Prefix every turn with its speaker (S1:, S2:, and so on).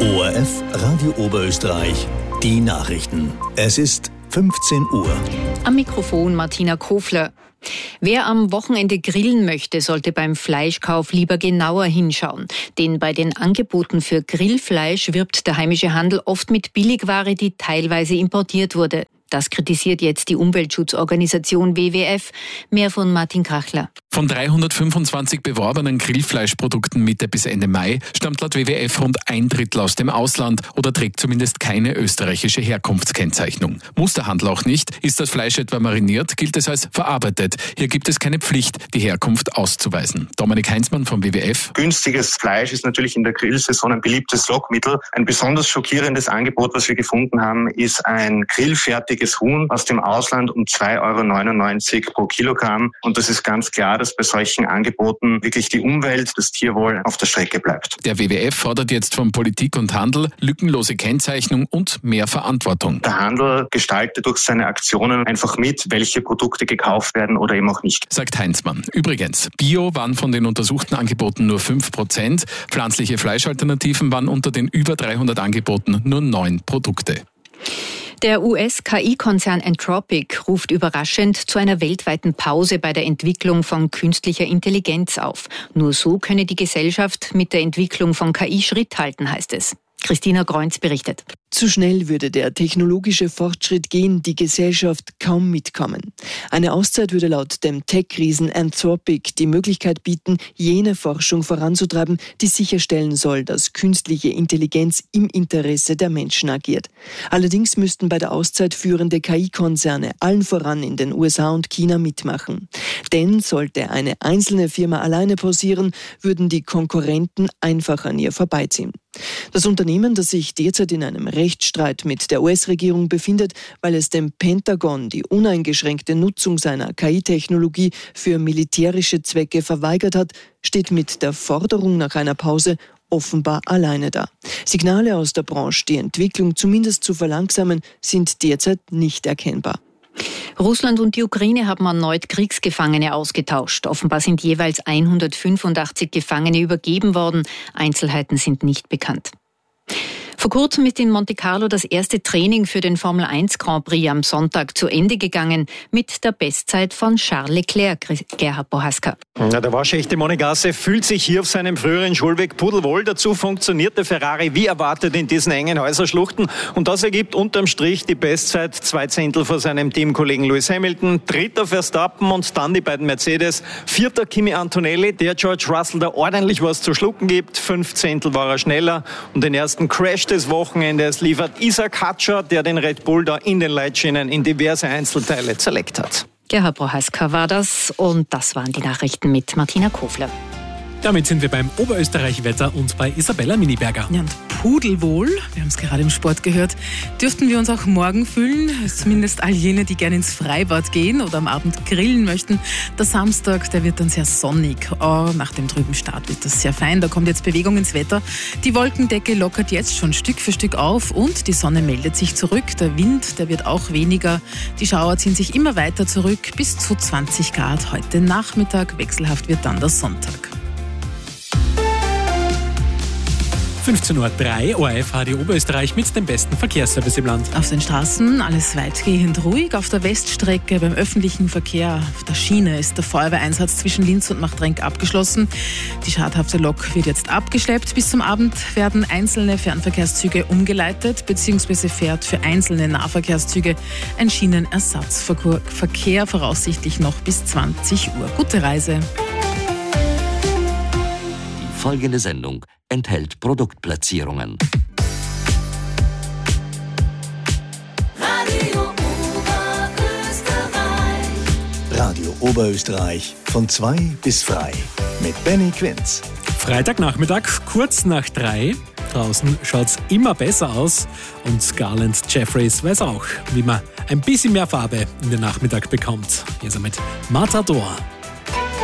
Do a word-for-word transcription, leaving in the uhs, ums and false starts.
S1: O R F Radio Oberösterreich, die Nachrichten. Es ist fünfzehn Uhr.
S2: Am Mikrofon Martina Kofler. Wer am Wochenende grillen möchte, sollte beim Fleischkauf lieber genauer hinschauen. Denn bei den Angeboten für Grillfleisch wirbt der heimische Handel oft mit Billigware, die teilweise importiert wurde. Das kritisiert jetzt die Umweltschutzorganisation W W F. Mehr von Martin Kachler.
S3: Von dreihundertfünfundzwanzig beworbenen Grillfleischprodukten Mitte bis Ende Mai stammt laut W W F rund ein Drittel aus dem Ausland oder trägt zumindest keine österreichische Herkunftskennzeichnung. Muss der Handel auch nicht. Ist das Fleisch etwa mariniert, gilt es als verarbeitet. Hier gibt es keine Pflicht, die Herkunft auszuweisen. Dominik Heinzmann vom W W F.
S4: Günstiges Fleisch ist natürlich in der Grillsaison ein beliebtes Lockmittel. Ein besonders schockierendes Angebot, was wir gefunden haben, ist ein grillfertiges Huhn aus dem Ausland um zwei Euro neunundneunzig pro Kilogramm. Und das ist ganz klar, dass bei solchen Angeboten wirklich die Umwelt, das Tierwohl auf der Strecke bleibt.
S3: Der W W F fordert jetzt von Politik und Handel lückenlose Kennzeichnung und mehr Verantwortung.
S4: Der Handel gestaltet durch seine Aktionen einfach mit, welche Produkte gekauft werden oder eben auch nicht.
S3: Sagt Heinzmann. Übrigens, Bio waren von den untersuchten Angeboten nur fünf Prozent. Pflanzliche Fleischalternativen waren unter den über dreihundert Angeboten nur neun Produkte.
S2: Der U S-K I-Konzern Anthropic ruft überraschend zu einer weltweiten Pause bei der Entwicklung von künstlicher Intelligenz auf. Nur so könne die Gesellschaft mit der Entwicklung von K I Schritt halten, heißt es. Christina Greunz berichtet.
S5: Zu schnell würde der technologische Fortschritt gehen, die Gesellschaft kaum mitkommen. Eine Auszeit würde laut dem Tech-Riesen Anthropic die Möglichkeit bieten, jene Forschung voranzutreiben, die sicherstellen soll, dass künstliche Intelligenz im Interesse der Menschen agiert. Allerdings müssten bei der Auszeit führende K I-Konzerne allen voran in den U S A und China mitmachen. Denn sollte eine einzelne Firma alleine pausieren, würden die Konkurrenten einfach an ihr vorbeiziehen. Das Unternehmen, das sich derzeit in einem Rechtsstreit mit der U S-Regierung befindet, weil es dem Pentagon die uneingeschränkte Nutzung seiner K I-Technologie für militärische Zwecke verweigert hat, steht mit der Forderung nach einer Pause offenbar alleine da. Signale aus der Branche, die Entwicklung zumindest zu verlangsamen, sind derzeit nicht erkennbar.
S2: Russland und die Ukraine haben erneut Kriegsgefangene ausgetauscht. Offenbar sind jeweils hundertfünfundachtzig Gefangene übergeben worden. Einzelheiten sind nicht bekannt. Vor kurzem ist in Monte Carlo das erste Training für den Formel eins Grand Prix am Sonntag zu Ende gegangen mit der Bestzeit von Charles Leclerc. Gerhard Bohaska.
S6: Ja, der waschechte Monegasse fühlt sich hier auf seinem früheren Schulweg pudelwohl. Dazu funktioniert der Ferrari wie erwartet in diesen engen Häuserschluchten. Und das ergibt unterm Strich die Bestzeit, zwei Zehntel vor seinem Teamkollegen Lewis Hamilton. Dritter Verstappen und dann die beiden Mercedes. Vierter Kimi Antonelli, der George Russell da ordentlich was zu schlucken gibt. Fünf Zehntel war er schneller. Und den ersten Crash des Wochenendes liefert Isaac Hatscher, der den Red Bull da in den Leitschienen in diverse Einzelteile zerlegt hat.
S2: Gerhard Prohaska war das und das waren die Nachrichten mit Martina Kofler.
S7: Damit sind wir beim Oberösterreich-Wetter und bei Isabella Miniberger.
S8: Ja, und pudelwohl, wir haben es gerade im Sport gehört, dürften wir uns auch morgen fühlen. Zumindest all jene, die gerne ins Freibad gehen oder am Abend grillen möchten. Der Samstag, der wird dann sehr sonnig. Oh, nach dem trüben Start wird das sehr fein. Da kommt jetzt Bewegung ins Wetter. Die Wolkendecke lockert jetzt schon Stück für Stück auf und die Sonne meldet sich zurück. Der Wind, der wird auch weniger. Die Schauer ziehen sich immer weiter zurück bis zu zwanzig Grad heute Nachmittag. Wechselhaft wird dann der Sonntag.
S7: fünfzehn Uhr drei, O R F Radio Oberösterreich mit dem besten Verkehrsservice im Land.
S8: Auf den Straßen alles weitgehend ruhig. Auf der Weststrecke beim öffentlichen Verkehr auf der Schiene ist der Feuerwehreinsatz zwischen Linz und Machtrenk abgeschlossen. Die schadhafte Lok wird jetzt abgeschleppt. Bis zum Abend werden einzelne Fernverkehrszüge umgeleitet bzw. fährt für einzelne Nahverkehrszüge ein Schienenersatzverkehr voraussichtlich noch bis zwanzig Uhr. Gute Reise.
S9: Die folgende Sendung enthält Produktplatzierungen.
S1: Radio Oberösterreich. Radio Oberösterreich von zwei bis frei mit Benny Quinz.
S7: Freitagnachmittag, kurz nach drei. Draußen schaut's immer besser aus und Garland Jeffries weiß auch, wie man ein bisschen mehr Farbe in den Nachmittag bekommt. Hier ist er mit Matador.